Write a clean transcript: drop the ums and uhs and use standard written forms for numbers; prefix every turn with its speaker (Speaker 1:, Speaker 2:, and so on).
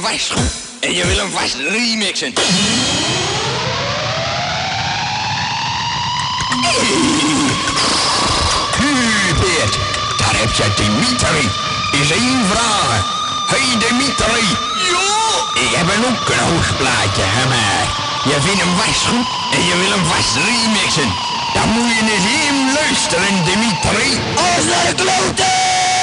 Speaker 1: vast goed en je wil hem vast remixen.
Speaker 2: Peert, daar heb je Dimitri. Is één vraag. Hey Dimitri.
Speaker 1: Ja?
Speaker 2: Ik heb een oekkenhoogplaatje, hè maar.
Speaker 1: Je vindt hem vast goed en je wil hem vast remixen.
Speaker 2: Dan moet je eens even luisteren, Dimitri.
Speaker 1: Alles naar de kloten!